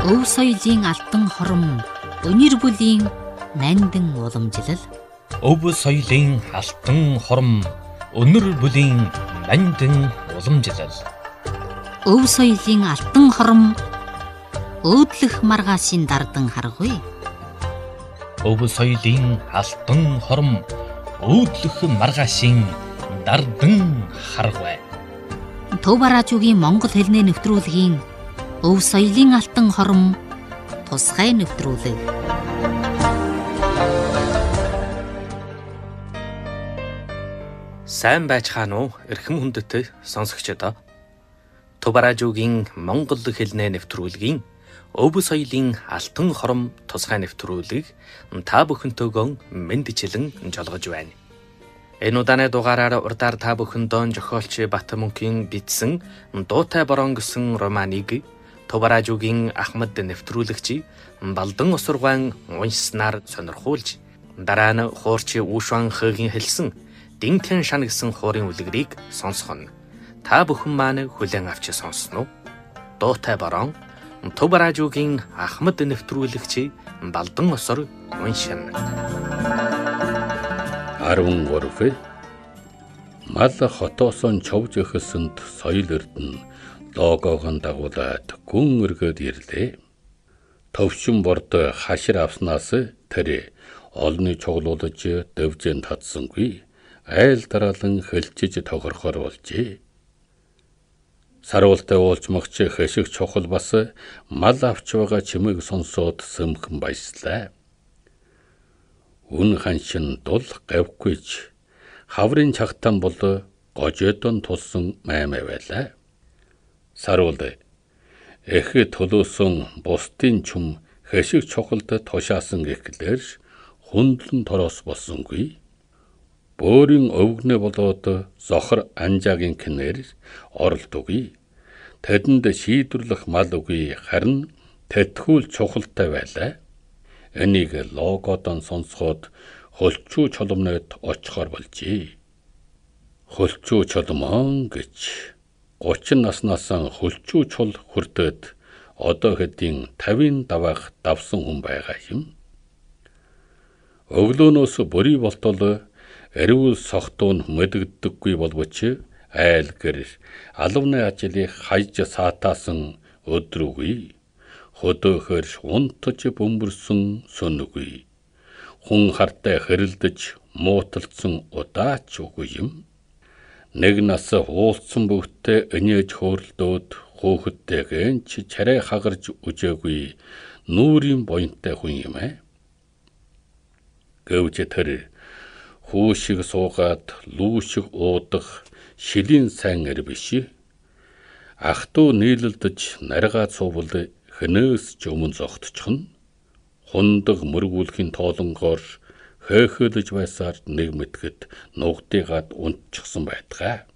Өв соёлын алтан хором, өнөр бүлийн нандин уламжлал. Өв соёлын алтан хором, өнөр бүлийн нандин уламжлал. Өв соёлын алтан хором, өөдлөх маргаашийн дардан харгуй. Өв соёлын алтан хором, өөдлөх маргаашийн дардан харгуй. Төв бараажуугийн монгол хэлний нэвтрүүлгийн Өв соёлын алтан хором, тусгай нэвтрүүлэг. Сайн байцгаана уу эрхэм хүндэт сонсогчдоо. Төв бараажуугийн монгол хэлний нэвтрүүлгийн Өв соёлын алтан хором тусгай нэвтрүүлгийг та бүхэнтэйгөө мэндчилэн жолгож байна. Энэ удааны дугаараар урдаар та бүхэндөө зохиолч Батмөнхийн бичсэн Дуутай борон гэсэн романыг Төв бараажуугийн Ахмад нэвтрүүлэгч Балдан Осургаан уншснаар сонирхуулж, дараа нь хуурч Ушван Хөгийн хэлсэн Динтэн шан гэсэн хуурын үлгэрийг сонсгоно. Та бүхэн маань хүлээн авч сонсноо. Дуутай борон Төв бараажуугийн Ахмад нэвтрүүлэгч Балдан Осур уншина. 13 Мал хотоосон човж эхэлсэнд соёл эрдэнэ логогон дагуулад гүн өргөд ирлээ. Төвшин борд хашир авснаас тэр олны чуглуулж дөвжэн татсангүй айл дараалан хөлчиж тохорхор болжээ. Саруултай уулж могч хэшиг чухал бас мал авч байгаа чимээг сонсоод сөмхөн баяслаа. Үн ханшин дул гавьгүйч хаврын чагтан бол гожоодон тулсан маймаа байлаа. Саруул эх төлөөсөн бусдын чум хэшиг чухалд тушаасан гэхлээр хөндлөн тороос болсонгүй. Бөөрийн өвгнө болоод зохор анжаагийн кинээр оролт үгүй. Тэдэнд шийдвэрлэх мал үгүй, харин тэтгүүл чухалтай байлаа. Энийг логодон сонсоход хөлчүү чоломнод очихоор болжээ. Хөлчүү чолмон гэж 30 наснаас хөлчүү чул хүртээд одоо хэдийн 50-ын даваах давсан хүн байгаа юм. Өглөөнөөс бүрий болтол эрүүл сохтуун мэдэгддэггүй боловч айл гэр алвны ажлыг хайж саатаасан өдрүүгүй. Хөдөөхөр унтаж бөмбөрсөн сүнүгүй. Хүн хартай хэрэлдэж мууталцсан удаач үгүй юм. Нэг нас уулцсан бүгтээ энэж хөөрөлдөөд хөөхөдтэйгэн ч чарай хагарж үжээгүй нүүрийн буянтай хүн юм ээ. Гэвч тэр хүүшиг суугаад лүүшиг уудах шилийн сайн эр биш. Ах トゥ нийлэлдэж наргаа цуувал хэнээс ч өмнө зогтчихно. Хундаг мөргүүлхийн тоолонгоор хөөхөлж байсаар нэг мэтгэд нугдыгаад унтчихсан байтгай.